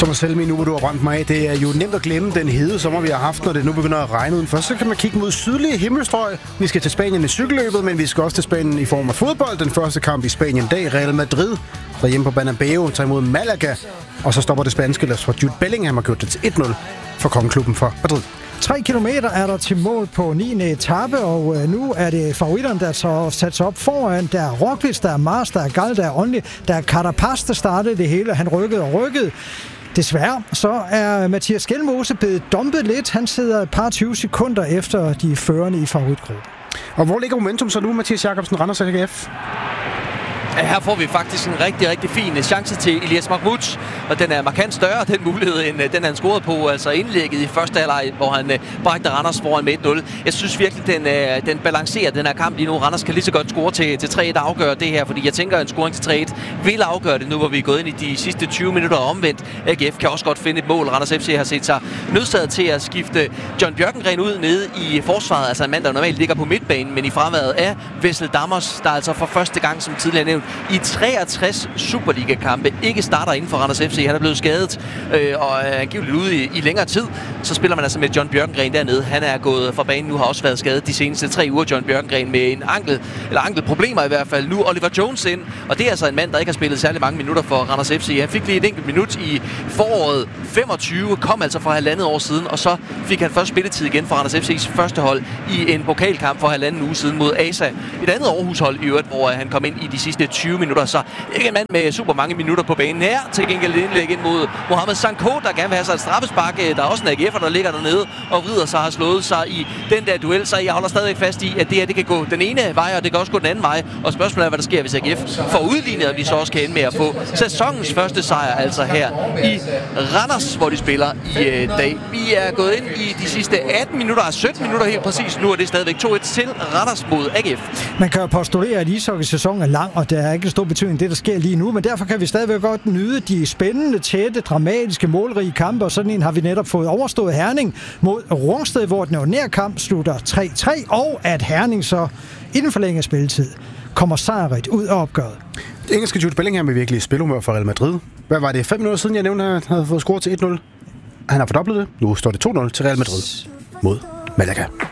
Thomas Helmi, nu hvor du har brændt mig af, det er jo nemt at glemme den hede sommer, vi har haft, når det nu begynder at regne udenfor. Så kan man kigge mod sydlige himmelstrøg. Vi skal til Spanien i cykelløbet, men vi skal også til Spanien i form af fodbold. Den første kamp i Spanien dag, Real Madrid, der hjemme på Bernabeu, tager imod Malaga. Og så stopper det spanske lag for Jude Bellingham og gjort det til 1-0 for kongeklubben for Madrid. 3 kilometer er der til mål på 9. etape, og nu er det favoritterne, der så sat sig op foran. Der er Roglic, der er Mars, der er Gal, der er Only, der er Carapaz, der startede det hele. Han rykkede. Desværre så er Mathias Skelmose blevet dumpet lidt. Han sidder et par 20 sekunder efter de førende i favoritgruppen. Og hvor ligger momentum så nu, Mathias Jakobsen, Randers AGF? Her får vi faktisk en rigtig, rigtig fin chance til Elias Mahmoud, og den er markant større, den mulighed, end den han scorede på, altså indlægget i første halvleg, hvor han bragte Randers foran med 1-0. Jeg synes virkelig, den balancerer den her kamp lige nu. Randers kan lige så godt score til 3-1 og afgøre det her, fordi jeg tænker, at en scoring til 3-1 vil afgøre det nu, hvor vi er gået ind i de sidste 20 minutter omvendt. AGF kan også godt finde et mål. Randers FC har set sig nødsaget til at skifte John Bjørkengren ud nede i forsvaret, altså en mand, der normalt ligger på midtbanen, men i fraværet af Wessel Dammers, der altså for første gang, som tidligere nævnt, i 63 Superliga-kampe ikke starter inden for Randers FC. Han er blevet skadet og er angiveligt ude i længere tid. Så spiller man altså med John Bjørkengren dernede. Han er gået fra banen nu, har også været skadet de seneste 3 uger. John Bjørkengren med en ankelproblemer i hvert fald. Nu Oliver Jones ind, og det er altså en mand, der ikke har spillet særlig mange minutter for Randers FC. Han fik lige et enkelt minut i foråret 25, kom altså for 1,5 år siden, og så fik han først spilletid igen for Randers FC's første hold i en pokalkamp for 1,5 uge siden mod ASA. Et andet Aarhus-hold i øvrigt, hvor han kom ind i de sidste 20 minutter. Så ikke en mand med super mange minutter på banen her. Til gengæld indlæg ind mod Mohamed Sanko, der gerne vil have sig et straffespark. Der er også en AGF'er, der ligger dernede og vrider sig, har slået sig i den der duel. Så jeg holder stadig fast i, at det kan gå den ene vej, og det kan også gå den anden vej. Og spørgsmålet er, hvad der sker, hvis AGF får udlignet, og vi så også kan ende med at få sæsonens første sejr, altså her i Randers, hvor de spiller i dag. Vi er gået ind i de sidste 18 minutter, 17 minutter helt præcis. Nu er det stadigvæk 2-1 til Randers mod AGF. Man kan jo postulere, at ishockey-sæsonen er lang, og der er ikke stor betydning det, der sker lige nu, men derfor kan vi stadigvæk godt nyde de spændende, tætte, dramatiske, målrige kampe, og sådan en har vi netop fået overstået Herning mod Rungsted, hvor den ordinære kamp slutter 3-3, og at Herning så inden for længe spilletid kommer sejrigt ud af opgøret. Det engelske Jude Bellingham er virkelig spilhumør for Real Madrid. Hvad var det, 5 minutter siden, jeg nævnte, at han havde fået scoret til 1-0? Han har fordoblet det. Nu står det 2-0 til Real Madrid mod Malaga.